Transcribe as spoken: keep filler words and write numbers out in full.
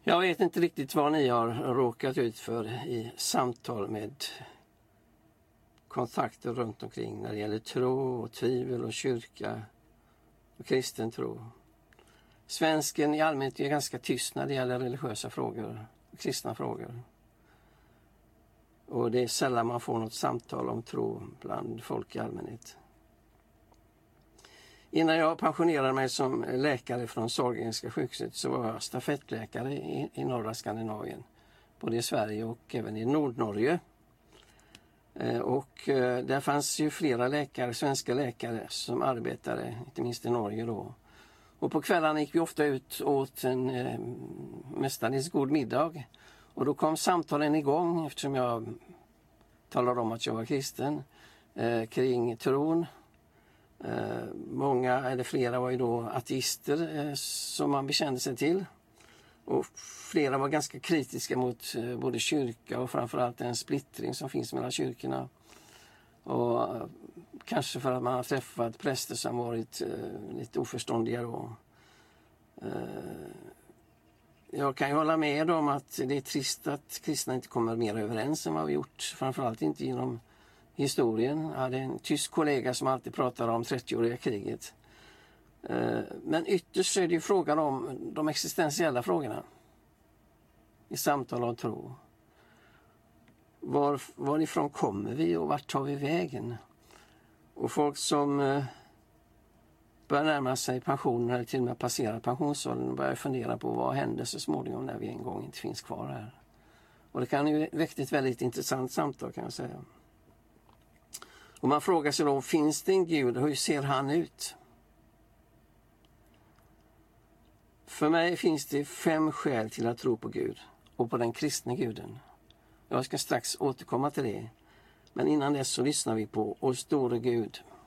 Jag vet inte riktigt vad ni har råkat ut för i samtal med kontakter runt omkring när det gäller tro och tvivel och kyrka och kristen tro. Svensken i allmänhet är ganska tyst när det gäller religiösa frågor och kristna frågor. Och det är sällan man får något samtal om tro bland folk i allmänhet. Innan jag pensionerade mig som läkare från Sahlgrenska sjukhuset så var jag stafettläkare i, i norra Skandinavien. Både i Sverige och även i Nordnorge. Eh, och eh, där fanns ju flera läkare, svenska läkare som arbetade, inte minst i Norge då. Och på kvällarna gick vi ofta ut åt en eh, mestadels god middag. Och då kom samtalen igång eftersom jag talade om att jag var kristen eh, kring tron. Eh, många eller flera var ju då ateister eh, som man bekände sig till. Och flera var ganska kritiska mot eh, både kyrka och framförallt den splittring som finns mellan kyrkorna. Och eh, kanske för att man har träffat präster som varit eh, lite oförståndiga då. Eh, jag kan ju hålla med om att det är trist att kristna inte kommer mer överens än vad vi gjort. Framförallt inte genom historien. Jag hade en tysk kollega som alltid pratar om trettioåriga kriget. Men ytterst är det ju frågan om de existentiella frågorna i samtal om tro. Var, varifrån kommer vi och vart tar vi vägen? Och folk som börjar närma sig pensionen eller till och med passera pensionsåldern börjar fundera på vad händer så småningom när vi en gång inte finns kvar här. Och det kan ju väcka ett väldigt intressant samtal, kan jag säga. Och man frågar sig då, finns det en Gud och hur ser han ut? För mig finns det fem skäl till att tro på Gud och på den kristna guden. Jag ska strax återkomma till det. Men innan dess så lyssnar vi på O store Gud.